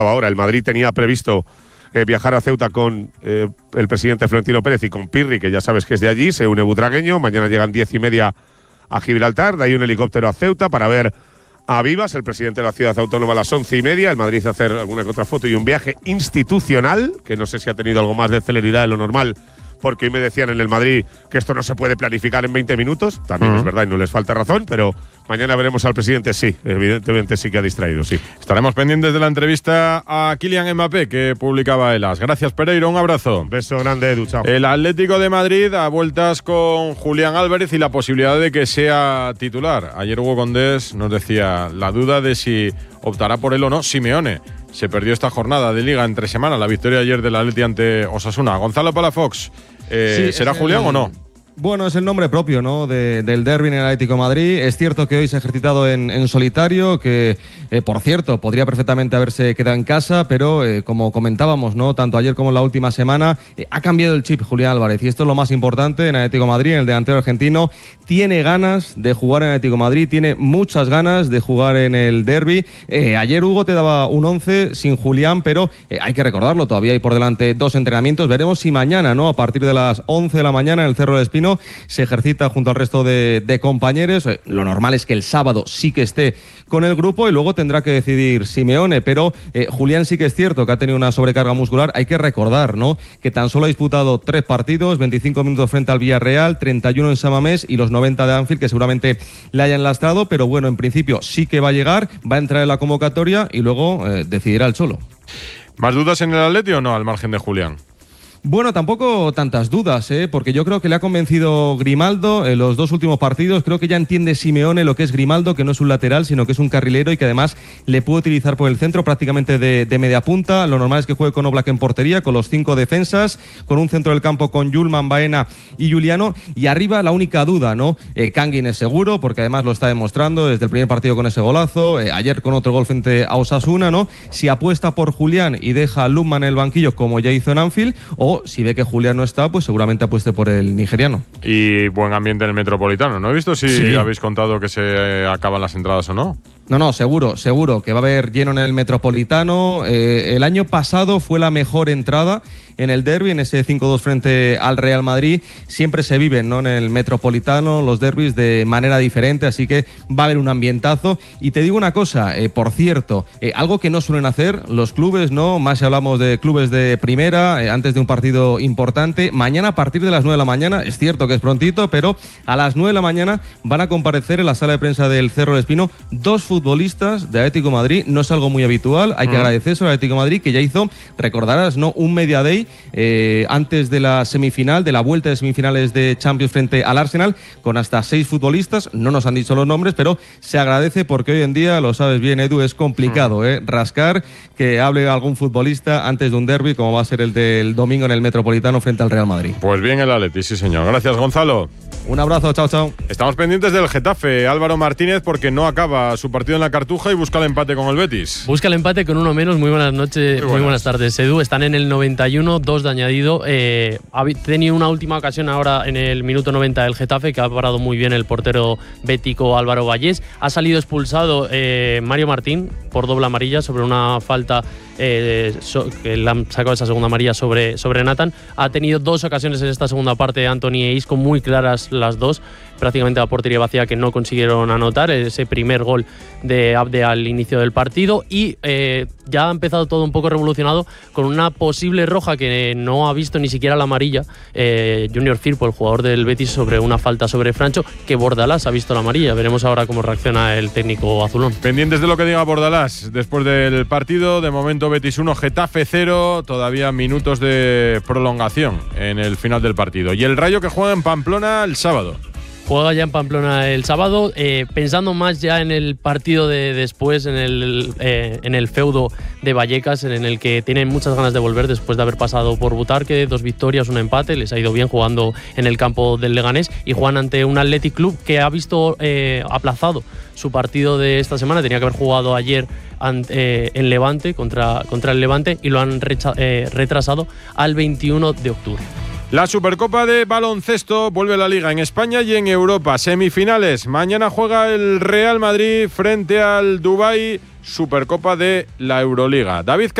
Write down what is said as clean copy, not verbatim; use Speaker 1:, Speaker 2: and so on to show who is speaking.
Speaker 1: ahora. El Madrid tenía previsto viajar a Ceuta con el presidente Florentino Pérez y con Pirri, que ya sabes que es de allí, se une butragueño. Mañana llegan 10:30 a Gibraltar, de ahí un helicóptero a Ceuta para ver a Vivas, el presidente de la ciudad autónoma, a las 11:30. El Madrid hacer alguna que otra foto y un viaje institucional, que no sé si ha tenido algo más de celeridad de lo normal, porque hoy me decían en el Madrid que esto no se puede planificar en 20 minutos. También es verdad y no les falta razón, pero mañana veremos al presidente, sí, evidentemente sí que ha distraído, sí.
Speaker 2: Estaremos pendientes de la entrevista a Kylian Mbappé que publicaba el AS. Gracias, Pereiro, un abrazo.
Speaker 1: Beso grande, Edu, chao.
Speaker 2: El Atlético de Madrid a vueltas con Julián Álvarez y la posibilidad de que sea titular. Ayer Hugo Condés nos decía la duda de si optará por él o no Simeone. Se perdió esta jornada de Liga entre semana, la victoria ayer del Atleti ante Osasuna. Gonzalo Palafox, ¿será Julián o no?
Speaker 3: Bueno, es el nombre propio, ¿no?, del derbi en el Atlético de Madrid. Es cierto que hoy se ha ejercitado en solitario, que, por cierto, podría perfectamente haberse quedado en casa, pero como comentábamos, ¿no?, tanto ayer como en la última semana, ha cambiado el chip Julián Álvarez. Y esto es lo más importante en el Atlético de Madrid, en el delantero argentino. Tiene ganas de jugar en el Atlético de Madrid, tiene muchas ganas de jugar en el derbi. Ayer Hugo te daba un 11 sin Julián, pero hay que recordarlo, todavía hay por delante 2 entrenamientos. Veremos si mañana, ¿no?, a partir de las 11 de la mañana en el Cerro del Espino, se ejercita junto al resto de compañeros. Lo normal es que el sábado sí que esté con el grupo y luego tendrá que decidir Simeone, pero Julián sí que es cierto que ha tenido una sobrecarga muscular. Hay que recordar, ¿no?, que tan solo ha disputado 3 partidos, 25 minutos frente al Villarreal, 31 en San Mamés y los 90 de Anfield, que seguramente le hayan lastrado, pero bueno, en principio sí que va a llegar, va a entrar en la convocatoria y luego decidirá el Cholo.
Speaker 2: ¿Más dudas en el Atleti o no, al margen de Julián?
Speaker 3: Bueno, tampoco tantas dudas, porque yo creo que le ha convencido Grimaldo en los 2 últimos partidos. Creo que ya entiende Simeone lo que es Grimaldo, que no es un lateral, sino que es un carrilero y que además le puede utilizar por el centro prácticamente de media punta. Lo normal es que juegue con Oblak en portería, con los 5 defensas, con un centro del campo con Yulman, Baena y Juliano. Y arriba la única duda, ¿no? Kangin es seguro, porque además lo está demostrando desde el primer partido con ese golazo, ayer con otro gol frente a Osasuna, ¿no? Si apuesta por Julián y deja a Lukman en el banquillo, como ya hizo en Anfield, o si ve que Julián no está, pues seguramente apueste por el nigeriano.
Speaker 2: Y buen ambiente en el Metropolitano. No he visto si habéis contado que se acaban las entradas o no.
Speaker 3: No, seguro que va a haber lleno en el Metropolitano. El año pasado fue la mejor entrada en el derbi, en ese 5-2 frente al Real Madrid. Siempre se viven, ¿no?, en el Metropolitano los derbis de manera diferente, así que va a haber un ambientazo. Y te digo una cosa, por cierto, algo que no suelen hacer los clubes, ¿no?, más si hablamos de clubes de primera, antes de un partido importante. Mañana a partir de las 9 de la mañana, es cierto que es prontito, pero a las 9 de la mañana van a comparecer en la sala de prensa del Cerro del Espino 2 futbolistas de Atlético de Madrid. No es algo muy habitual, hay que agradecer eso al Atlético de Madrid, que ya hizo, recordarás, ¿no?, un media day antes de la semifinal, de la vuelta de semifinales de Champions frente al Arsenal, con hasta 6 futbolistas. No nos han dicho los nombres, pero se agradece porque hoy en día, lo sabes bien, Edu, es complicado rascar que hable algún futbolista antes de un derbi, como va a ser el del domingo en el Metropolitano frente al Real Madrid.
Speaker 2: Pues bien el Atleti, sí señor. Gracias, Gonzalo.
Speaker 3: Un abrazo, chao.
Speaker 2: Estamos pendientes del Getafe, Álvaro Martínez, porque no acaba su partido en la Cartuja y busca el empate con el Betis.
Speaker 4: Busca el empate con uno menos. Muy buenas noches, muy buenas tardes, Edu. Están en el 91, 2 de añadido. Ha tenido una última ocasión ahora en el minuto 90 del Getafe, que ha parado muy bien el portero bético Álvaro Vallés. Ha salido expulsado Mario Martín por doble amarilla sobre una falta que le han sacado esa segunda amarilla sobre Nathan. Ha tenido 2 ocasiones en esta segunda parte Anthony e Isco, muy claras las 2, prácticamente la portería vacía, que no consiguieron anotar ese primer gol de Abde al inicio del partido. Y ya ha empezado todo un poco revolucionado con una posible roja que no ha visto ni siquiera la amarilla, Junior Firpo, el jugador del Betis, sobre una falta sobre Francho, que Bordalás ha visto la amarilla. Veremos ahora cómo reacciona el técnico azulón.
Speaker 2: Pendientes de lo que diga Bordalás después del partido. De momento Betis 1, Getafe 0, todavía minutos de prolongación en el final del partido. Y el Rayo, que juega en Pamplona el sábado.
Speaker 4: Juega ya en Pamplona el sábado, pensando más ya en el partido de después, en el feudo de Vallecas, en el que tienen muchas ganas de volver después de haber pasado por Butarque, 2 victorias, un empate. Les ha ido bien jugando en el campo del Leganés y juegan ante un Athletic Club que ha visto aplazado su partido de esta semana. Tenía que haber jugado ayer en Levante contra el Levante y lo han retrasado al 21 de octubre.
Speaker 2: La Supercopa de baloncesto vuelve a la Liga en España y en Europa. Semifinales. Mañana juega el Real Madrid frente al Dubái Supercopa de la Euroliga. David